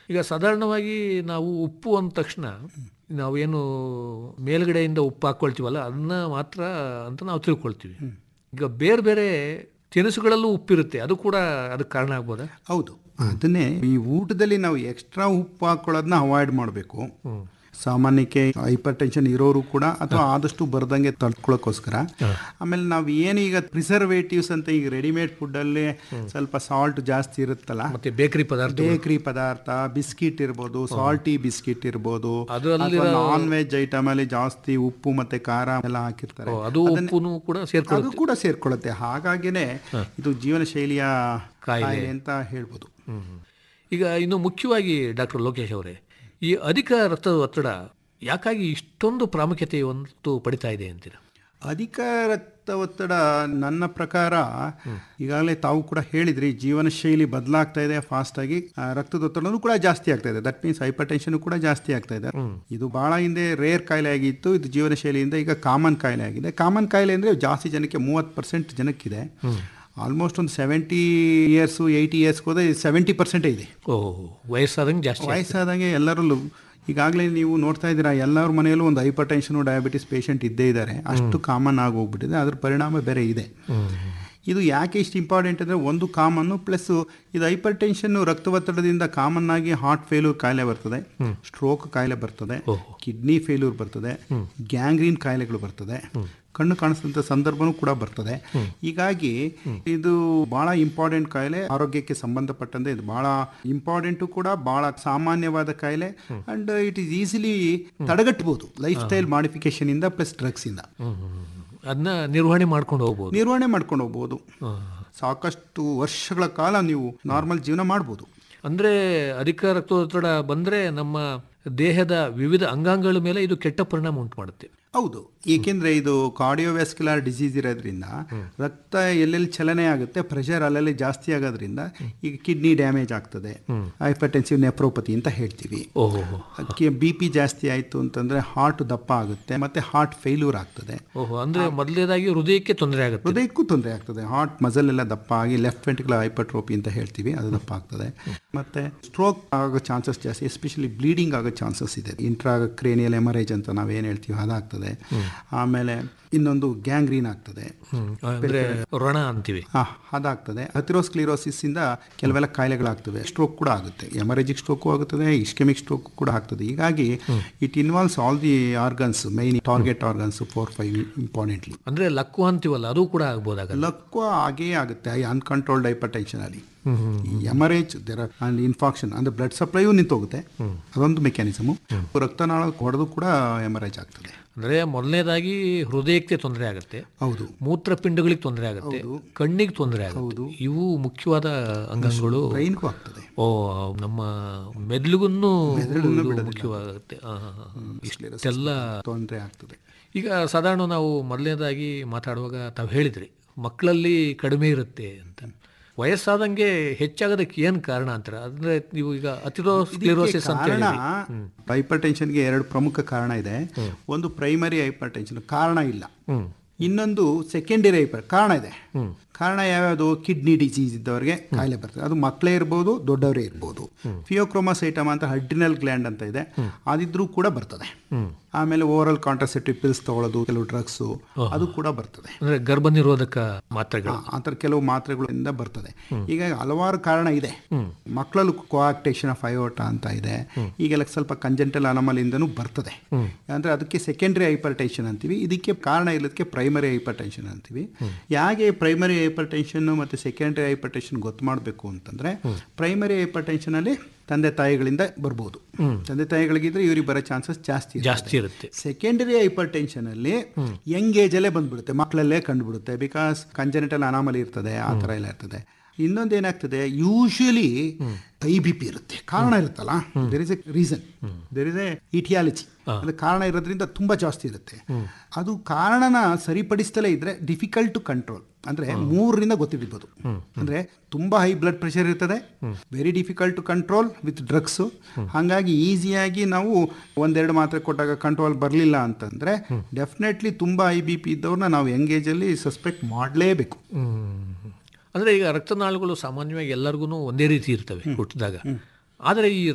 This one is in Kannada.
ಈಗ ಸಾಧಾರಣವಾಗಿ ನಾವು ಉಪ್ಪು ಅಂದ ತಕ್ಷಣ ನಾವೇನು ಮೇಲ್ಗಡೆಯಿಂದ ಉಪ್ಪು ಹಾಕ್ಕೊಳ್ತೀವಲ್ಲ ಅದನ್ನ ಮಾತ್ರ ಅಂತ ನಾವು ತಿಳ್ಕೊಳ್ತೀವಿ. ಈಗ ಬೇರೆ ಬೇರೆ ತಿನಿಸುಗಳಲ್ಲೂ ಉಪ್ಪಿರುತ್ತೆ, ಅದು ಕೂಡ ಅದಕ್ಕೆ ಕಾರಣ ಆಗ್ಬೋದಾ? ಹೌದು, ಅದನ್ನೇ ಈ ಊಟದಲ್ಲಿ ನಾವು ಎಕ್ಸ್ಟ್ರಾ ಉಪ್ಪು ಹಾಕೊಳ್ಳೋದನ್ನ ಅವಾಯ್ಡ್ ಮಾಡಬೇಕು. ಸಾಮಾನ್ಯಕ್ಕೆ ಹೈಪರ್ ಟೆನ್ಷನ್ ಇರೋರು ಕೂಡ ಅಥವಾ ಆದಷ್ಟು ಬರ್ದಂಗೆ ತಡ್ಕೊಳ್ಳೋಕ್ಕೋಸ್ಕರ. ಆಮೇಲೆ ನಾವು ಏನೀಗ ಪ್ರಿಸರ್ವೇಟಿವ್ಸ್ ಅಂತ ಈಗ ರೆಡಿಮೇಡ್ ಫುಡ್ಡಲ್ಲಿ ಸ್ವಲ್ಪ ಸಾಲ್ಟ್ ಜಾಸ್ತಿ ಇರುತ್ತಲ್ಲ, ಮತ್ತೆ ಬೇಕರಿ ಪದಾರ್ಥ ಬಿಸ್ಕಿಟ್ ಇರ್ಬೋದು, ಸಾಲ್ಟಿ ಬಿಸ್ಕಿಟ್ ಇರ್ಬೋದು, ನಾನ್ ವೆಜ್ ಐಟಮ್ ಅಲ್ಲಿ ಜಾಸ್ತಿ ಉಪ್ಪು ಮತ್ತೆ ಖಾರ ಎಲ್ಲ ಹಾಕಿರ್ತಾರೆ, ಅದು ಕೂಡ ಸೇರ್ಕೊಳ್ಳುತ್ತೆ. ಹಾಗಾಗಿನೇ ಇದು ಜೀವನ ಶೈಲಿಯ ಕಾಯಿಲೆ ಅಂತ ಹೇಳ್ಬೋದು. ಈಗ ಇನ್ನು ಮುಖ್ಯವಾಗಿ ಡಾಕ್ಟರ್ ಲೋಕೇಶ್ ಅವರೇ, ಈ ಅಧಿಕ ರಕ್ತದ ಒತ್ತಡ ಯಾಕಾಗಿ ಇಷ್ಟೊಂದು ಪ್ರಾಮುಖ್ಯತೆಯನ್ನು ಪಡಿತಾ ಇದೆ ಅಂತೀರಾ? ಅಧಿಕ ರಕ್ತ ಒತ್ತಡ ನನ್ನ ಪ್ರಕಾರ ಈಗಾಗಲೇ ತಾವು ಕೂಡ ಹೇಳಿದ್ರಿ, ಜೀವನ ಶೈಲಿ ಬದಲಾಗ್ತಾ ಇದೆ ಫಾಸ್ಟಾಗಿ, ರಕ್ತದೊತ್ತಡನೂ ಕೂಡ ಜಾಸ್ತಿ ಆಗ್ತಾ ಇದೆ. ದಟ್ ಮೀನ್ಸ್ ಹೈಪರ್ ಟೆನ್ಷನ್ ಕೂಡ ಜಾಸ್ತಿ ಆಗ್ತಾ ಇದೆ. ಇದು ಬಹಳ ಹಿಂದೆ ರೇರ್ ಕಾಯಿಲೆ ಆಗಿತ್ತು, ಇದು ಜೀವನ ಶೈಲಿಯಿಂದ ಈಗ ಕಾಮನ್ ಕಾಯಿಲೆ ಆಗಿದೆ. ಕಾಮನ್ ಕಾಯಿಲೆ ಅಂದರೆ ಜಾಸ್ತಿ ಜನಕ್ಕೆ 30% ಜನಕ್ಕಿದೆ. ಆಲ್ಮೋಸ್ಟ್ ಒಂದು 70 ಇಯರ್ಸು 80 ಇಯರ್ಸ್ಗೆ ಹೋದರೆ 70% ಇದೆ. ವಯಸ್ಸಾದಂಗೆ ಎಲ್ಲರಲ್ಲೂ ಈಗಾಗಲೇ ನೀವು ನೋಡ್ತಾ ಇದ್ದೀರಾ, ಎಲ್ಲರ ಮನೆಯಲ್ಲೂ ಒಂದು ಹೈಪರ್ ಟೆನ್ಷನು ಡಯಾಬಿಟಿಸ್ ಪೇಷಂಟ್ ಇದ್ದೇ ಇದ್ದಾರೆ. ಅಷ್ಟು ಕಾಮನ್ ಆಗಿ ಹೋಗ್ಬಿಟ್ಟಿದೆ, ಅದ್ರ ಪರಿಣಾಮ ಬೇರೆ ಇದೆ. ಇದು ಯಾಕೆ ಇಷ್ಟು ಇಂಪಾರ್ಟೆಂಟ್ ಅಂದರೆ, ಒಂದು ಕಾಮನ್ನು ಪ್ಲಸ್ ಇದು ಹೈಪರ್ ಟೆನ್ಷನ್ನು ರಕ್ತ ಒತ್ತಡದಿಂದ ಕಾಮನ್ ಆಗಿ ಹಾರ್ಟ್ ಫೇಲ್ಯೂರ್ ಕಾಯಿಲೆ ಬರ್ತದೆ, ಸ್ಟ್ರೋಕ್ ಕಾಯಿಲೆ ಬರ್ತದೆ, ಕಿಡ್ನಿ ಫೇಲ್ಯೂರ್ ಬರ್ತದೆ, ಗ್ಯಾಂಗ್ರೀನ್ ಕಾಯಿಲೆಗಳು ಬರ್ತದೆ, ಕಣ್ಣು ಕಾಣಿಸಿದಂಥ ಸಂದರ್ಭನೂ ಕೂಡ ಬರ್ತದೆ. ಹೀಗಾಗಿ ಇದು ಬಹಳ ಇಂಪಾರ್ಟೆಂಟ್ ಕಾಯಿಲೆ, ಆರೋಗ್ಯಕ್ಕೆ ಸಂಬಂಧಪಟ್ಟಂತೆ ಇದು ಬಹಳ ಇಂಪಾರ್ಟೆಂಟು ಕೂಡ, ಬಹಳ ಸಾಮಾನ್ಯವಾದ ಕಾಯಿಲೆ. ಅಂಡ್ ಇಟ್ ಈಸ್ ಈಸಿಲಿ ತಡೆಗಟ್ಟಬಹುದು ಲೈಫ್ ಸ್ಟೈಲ್ ಮಾಡಿಫಿಕೇಶನ್ ಇಂದ ಪ್ಲಸ್ ಡ್ರಗ್ಸ್ ಇಂದ. ಅದನ್ನ ನಿರ್ವಹಣೆ ಮಾಡ್ಕೊಂಡು ಹೋಗ್ಬೋದು. ಸಾಕಷ್ಟು ವರ್ಷಗಳ ಕಾಲ ನೀವು ನಾರ್ಮಲ್ ಜೀವನ ಮಾಡ್ಬೋದು. ಅಂದರೆ ಅಧಿಕ ರಕ್ತದೊತ್ತಡ ಬಂದರೆ ನಮ್ಮ ದೇಹದ ವಿವಿಧ ಅಂಗಾಂಗಗಳ ಮೇಲೆ ಇದು ಕೆಟ್ಟ ಪರಿಣಾಮ ಉಂಟು ಮಾಡುತ್ತೆ. ಹೌದು, ಏಕೆಂದರೆ ಇದು ಕಾರ್ಡಿಯೋವ್ಯಾಸ್ಕ್ಯುಲರ್ ಡಿಸೀಸ್ ಇರೋದ್ರಿಂದ ರಕ್ತ ಎಲ್ಲೆಲ್ಲಿ ಚಲನೆ ಆಗುತ್ತೆ, ಪ್ರೆಷರ್ ಅಲ್ಲೆಲ್ಲಿ ಜಾಸ್ತಿ ಆಗೋದ್ರಿಂದ ಈಗ ಕಿಡ್ನಿ ಡ್ಯಾಮೇಜ್ ಆಗ್ತದೆ, ಹೈಪರ್ಟೆನ್ಸಿವ್ ನೆಫ್ರೋಪತಿ ಅಂತ ಹೇಳ್ತೀವಿ. BP ಜಾಸ್ತಿ ಆಯಿತು ಅಂತಂದರೆ ಹಾರ್ಟ್ ದಪ್ಪ ಆಗುತ್ತೆ, ಮತ್ತೆ ಹಾರ್ಟ್ ಫೇಲ್ಯೂರ್ ಆಗ್ತದೆ. ಅಂದರೆ ಮೊದಲನೇದಾಗಿ ಹೃದಯಕ್ಕೂ ತೊಂದರೆ ಆಗ್ತದೆ. ಹಾರ್ಟ್ ಮಸಲ್ ಎಲ್ಲ ದಪ್ಪ ಆಗಿ ಲೆಫ್ಟ್ ವೆಂಟ್ರಿಕ್ಯುಲರ್ ಹೈಪರ್ಟ್ರೋಪಿ ಅಂತ ಹೇಳ್ತೀವಿ, ಅದು ದಪ್ಪ ಆಗ್ತದೆ. ಮತ್ತೆ ಸ್ಟ್ರೋಕ್ ಆಗೋ ಚಾನ್ಸಸ್ ಜಾಸ್ತಿ, ಎಸ್ಪೆಷಲಿ ಬ್ಲೀಡಿಂಗ್ ಆಗೋ ಚಾನ್ಸಸ್ ಇದೆ. ಇಂಟ್ರಾಕ್ರೇನಿಯಲ್ ಹೆಮರೇಜ್ ಅಂತ ನಾವೇನು ಹೇಳ್ತೀವಿ ಅದಾಗ್ತದೆ. ಆಮೇಲೆ ಇನ್ನೊಂದು ಗ್ಯಾಂಗ್ರೀನ್ ಆಗ್ತದೆ, ರಣ ಅಂತೀವಿ, ಅದಾಗ್ತದೆ. ಅಥೆರೋಸ್ಕ್ಲಿರೋಸಿಸ್ ಇಂದ ಕೆಲವೆಲ್ಲ ಕಾಯಿಲೆಗಳಾಗ್ತವೆ. ಸ್ಟ್ರೋಕ್ ಕೂಡ ಆಗುತ್ತೆ, ಹೆಮರೇಜಿಕ್ ಸ್ಟ್ರೋಕು ಆಗುತ್ತದೆ, ಇಸ್ಕೆಮಿಕ್ ಸ್ಟ್ರೋಕ್ ಕೂಡ ಆಗ್ತದೆ. ಹೀಗಾಗಿ it involves all the organs, main target organs 4-5 importantly. ಅಂದ್ರೆ ಲಕ್ವ ಅಂತೀವಲ್ಲ, ಅದು ಕೂಡ ಆಗ್ಬೋದಾಗ. ಲಕ್ವ ಆಗೇ ಆಗುತ್ತೆ ಅನ್ಕಂಟ್ರೋಲ್ಡ್ ಹೈಪರ್ ಟೆನ್ಷನ್ ಅಲ್ಲಿ. ಹೆಮರೇಜ್ ಅಂಡ್ ಇನ್ಫಾಕ್ಷನ್ ಅಂದ್ರೆ ಬ್ಲಡ್ ಸಪ್ಲೈಯೂ ನಿಂತೋಗುತ್ತೆ, ಅದೊಂದು ಮೆಕ್ಯಾನಿಸಮು. ರಕ್ತನಾಳ ಹೊಡೆದು ಕೂಡ ಹೆಮರೇಜ್ ಆಗ್ತದೆ. ಅಂದರೆ ಮೊದಲನೇದಾಗಿ ಹೃದಯಕ್ಕೆ ತೊಂದರೆ ಆಗುತ್ತೆ, ಹೌದು, ಮೂತ್ರಪಿಂಡಗಳಿಗೆ ತೊಂದರೆ ಆಗುತ್ತೆ, ಕಣ್ಣಿಗೆ ತೊಂದರೆ ಆಗುತ್ತೆ. ಇವು ಮುಖ್ಯವಾದ ಅಂಗಗಳು. ಬ್ರೈನ್ಗೂ ಆಗ್ತದೆ, ನಮ್ಮ ಮೆದುಳಿಗೂ ಮುಖ್ಯವಾಗುತ್ತೆ. ಇಷ್ಟೆಲ್ಲ ತೊಂದರೆ ಆಗ್ತದೆ. ಈಗ ಸಾಧಾರಣ ನಾವು ಮೊದಲನೇದಾಗಿ ಮಾತಾಡುವಾಗ ತಾವು ಹೇಳಿದ್ರಿ ಮಕ್ಕಳಲ್ಲಿ ಕಡಿಮೆ ಇರುತ್ತೆ ಅಂತ. ವಯಸ್ಸಾದಂಗೆ ಹೆಚ್ಚಾಗೋದಕ್ಕೆ ಏನು ಕಾರಣ ಅಂತಾರೆ? ಅಂದರೆ ನೀವು ಈಗ ಅಥೆರೋಸ್ಕ್ಲೆರೋಸಿಸ್ ಅಂತ ಹೇಳಿ, ಹೈಪರ್ ಟೆನ್ಷನ್ಗೆ 2 ಪ್ರಮುಖ ಕಾರಣ ಇದೆ. ಒಂದು ಪ್ರೈಮರಿ ಹೈಪರ್ ಟೆನ್ಷನ್, ಕಾರಣ ಇಲ್ಲ. ಇನ್ನೊಂದು ಸೆಕೆಂಡರಿ ಕಾರಣ ಇದೆ. ಕಾರಣ ಯಾವ್ಯಾವುದು? ಕಿಡ್ನಿ ಡಿಸೀಸ್ ಇದ್ದವರಿಗೆ ಕಾಯಿಲೆ ಬರ್ತದೆ, ಅದು ಮಕ್ಕಳೇ ಇರ್ಬೋದು, ದೊಡ್ಡವರೇ ಇರ್ಬೋದು. ಫಿಯೋಕ್ರೋಮಸೈಟಮ್ ಅಂತ ಅಡ್ರಿನಲ್ ಗ್ಲ್ಯಾಂಡ್ ಅಂತ ಇದೆ, ಅದಿದ್ರೂ ಕೂಡ ಬರ್ತದೆ. ಆಮೇಲೆ ಓರಲ್ ಕಾಂಟ್ರಾಸೆಪ್ಟಿವ್ ಪಿಲ್ಸ್ ತಗೊಳ್ಳೋದು, ಕೆಲವು ಡ್ರಗ್ಸು, ಅದು ಕೂಡ ಬರ್ತದೆ. ಅಂದರೆ ಗರ್ಭ ನಿರೋಧಕ ಮಾತ್ರೆಗಳು, ಆ ಥರ ಕೆಲವು ಮಾತ್ರೆಗಳಿಂದ ಬರ್ತದೆ. ಈಗ ಹಲವಾರು ಕಾರಣ ಇದೆ. ಮಕ್ಕಳಲ್ಲೂ ಕೋಆಕ್ಟೇಷನ್ ಆಫ್ ಅಯೋರ್ಟಾ ಅಂತ ಇದೆ. ಈಗೆಲ್ಲ ಸ್ವಲ್ಪ ಕಂಜೆಂಟಲ್ ಅನಾಮಲಿಂದನೂ ಬರ್ತದೆ. ಅಂದರೆ ಅದಕ್ಕೆ ಸೆಕೆಂಡರಿ ಹೈಪರ್ ಟೆನ್ಷನ್ ಅಂತೀವಿ. ಇದಕ್ಕೆ ಕಾರಣ ಇಲ್ಲದಕ್ಕೆ ಪ್ರೈಮರಿ ಹೈಪರ್ ಟೆನ್ಷನ್ ಅಂತೀವಿ. ಯಾಕೆ ಪ್ರೈಮರಿ ಹೈಪರ್ ಟೆನ್ಷನ್ ಮತ್ತು ಸೆಕೆಂಡರಿ ಹೈಪರ್ ಟೆನ್ಷನ್ ಗೊತ್ತು ಮಾಡಬೇಕು ಅಂತಂದರೆ, ಪ್ರೈಮರಿ ಹೈಪರ್ ಟೆನ್ಷನಲ್ಲಿ ತಂದೆ ತಾಯಿಗಳಿಂದ ಬರ್ಬೋದು. ತಂದೆ ತಾಯಿಗಳಿಗಿದ್ರೆ ಇವ್ರಿಗೆ ಬರೋ ಚಾನ್ಸಸ್ ಜಾಸ್ತಿ ಇರುತ್ತೆ. ಸೆಕೆಂಡರಿ ಹೈಪರ್ ಟೆನ್ಷನ್ ಅಲ್ಲಿ ಯಂಗ್ ಏಜ್ ಅಲ್ಲೇ ಬಂದ್ಬಿಡುತ್ತೆ, ಮಕ್ಕಳಲ್ಲೇ ಕಂಡುಬಿಡುತ್ತೆ. ಬಿಕಾಸ್ ಕಂಜೆನಿಟಲ್ ಅನಾಮಲಿ ಇರ್ತದೆ, ಆ ಥರ ಎಲ್ಲ ಇರ್ತದೆ. ಇನ್ನೊಂದು ಏನಾಗ್ತದೆ, ಯೂಶುವಲಿ IBP ಇರುತ್ತೆ, ಕಾರಣ ಇರುತ್ತಲ್ಲ, there is A reason, there is A aetiology. ಅದು ಕಾರಣ ಇರೋದ್ರಿಂದ ತುಂಬ ಜಾಸ್ತಿ ಇರುತ್ತೆ. ಅದು ಕಾರಣನ ಸರಿಪಡಿಸ್ತಲೇ ಇದ್ರೆ ಡಿಫಿಕಲ್ಟ್ ಟು ಕಂಟ್ರೋಲ್. ಅಂದರೆ 3ರಿಂದ ಗೊತ್ತಿಡ್ಬೋದು. ಅಂದರೆ ತುಂಬ ಹೈ ಬ್ಲಡ್ ಪ್ರೆಷರ್ ಇರ್ತದೆ, very difficult to control with drugs. ಹಾಗಾಗಿ ಈಸಿಯಾಗಿ ನಾವು 1-2 ಮಾತ್ರೆ ಕೊಟ್ಟಾಗ ಕಂಟ್ರೋಲ್ ಬರಲಿಲ್ಲ ಅಂತಂದರೆ ಡೆಫಿನೆಟ್ಲಿ ತುಂಬ IBP ಇದ್ದವ್ರನ್ನ ನಾವು ಯಂಗ್ ಏಜಲ್ಲಿ ಸಸ್ಪೆಕ್ಟ್ ಮಾಡಲೇಬೇಕು. ಅಂದರೆ ಈಗ ರಕ್ತನಾಳಗಳು ಸಾಮಾನ್ಯವಾಗಿ ಎಲ್ಲರಿಗೂ ಒಂದೇ ರೀತಿ ಇರ್ತವೆ ಹುಟ್ಟಿದಾಗ. ಆದರೆ ಈ